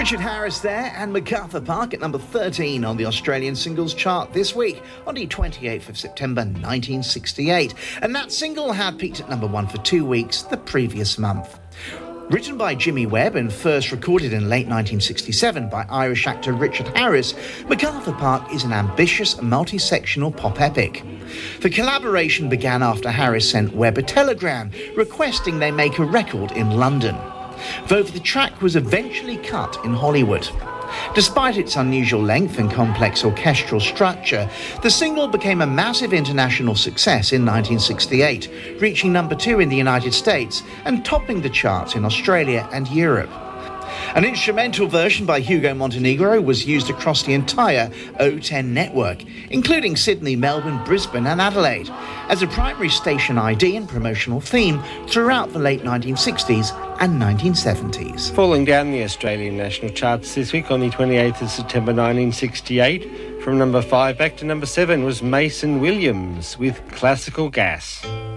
Richard Harris there, and MacArthur Park at number 13 on the Australian singles chart this week on the 28th of September 1968. And that single had peaked at number 1 for 2 weeks the previous month. Written by Jimmy Webb and first recorded in late 1967 by Irish actor Richard Harris, MacArthur Park is an ambitious multi-sectional pop epic. The collaboration began after Harris sent Webb a telegram requesting they make a record in London, though the track was eventually cut in Hollywood. Despite its unusual length and complex orchestral structure, the single became a massive international success in 1968, reaching number 2 in the United States and topping the charts in Australia and Europe. An instrumental version by Hugo Montenegro was used across the entire O10 network, including Sydney, Melbourne, Brisbane and Adelaide, as a primary station ID and promotional theme throughout the late 1960s and 1970s. Falling down the Australian national charts this week on the 28th of September 1968, from number 5 back to number 7 was Mason Williams with Classical Gas.